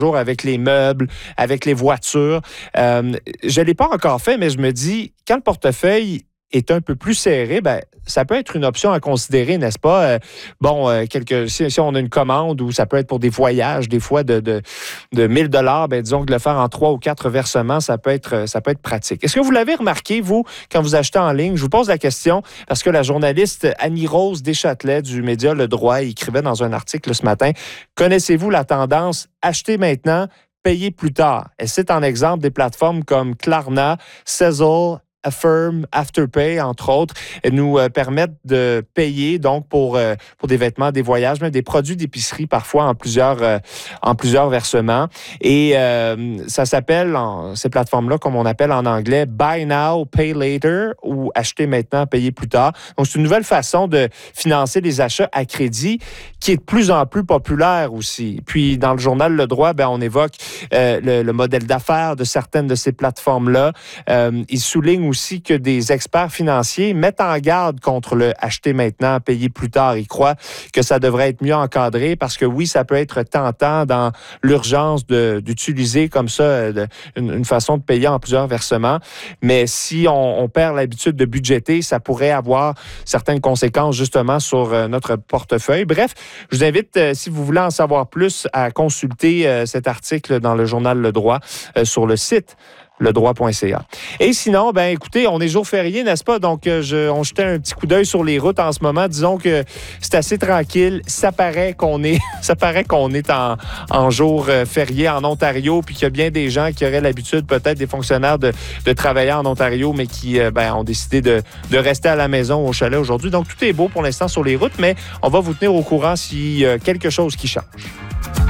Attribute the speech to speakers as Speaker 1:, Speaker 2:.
Speaker 1: avec les meubles, avec les voitures. Je ne l'ai pas encore fait, mais je me dis, quand le portefeuille est un peu plus serré, ben, ça peut être une option à considérer, n'est-ce pas? Si on a une commande ou ça peut être pour des voyages, des fois de 1000 $, ben, disons que de le faire en 3 ou 4 versements, ça peut être pratique. Est-ce que vous l'avez remarqué, vous, quand vous achetez en ligne? Je vous pose la question parce que la journaliste Annie-Rose Deschâtelet du média Le Droit écrivait dans un article ce matin, connaissez-vous la tendance « acheter maintenant, payer plus tard ». Elle cite en exemple des plateformes comme Klarna, Sezzle, Affirm, Afterpay, entre autres, nous permettent de payer donc pour des vêtements, des voyages, même des produits d'épicerie parfois en plusieurs versements. Et ça s'appelle, ces plateformes-là, comme on appelle en anglais, Buy Now, Pay Later ou acheter maintenant, payer plus tard. Donc, c'est une nouvelle façon de financer les achats à crédit qui est de plus en plus populaire aussi. Puis, dans le journal Le Droit, ben, on évoque le modèle d'affaires de certaines de ces plateformes-là. Il souligne aussi que des experts financiers mettent en garde contre le acheter maintenant, payer plus tard. Ils croient que ça devrait être mieux encadré parce que oui, ça peut être tentant dans l'urgence d'utiliser comme ça une façon de payer en plusieurs versements. Mais si on perd l'habitude de budgéter, ça pourrait avoir certaines conséquences justement sur notre portefeuille. Bref, je vous invite, si vous voulez en savoir plus, à consulter cet article dans le journal Le Droit sur le site ledroit.ca. Et sinon, ben écoutez, on est jour férié, n'est-ce pas? Donc, on jetait un petit coup d'œil sur les routes en ce moment. Disons que c'est assez tranquille. Ça paraît qu'on est en jour férié en Ontario, puis qu'il y a bien des gens qui auraient l'habitude, peut-être des fonctionnaires, de travailler en Ontario, mais qui ont décidé de rester à la maison, au chalet aujourd'hui. Donc, tout est beau pour l'instant sur les routes, mais on va vous tenir au courant s'il y a quelque chose qui change.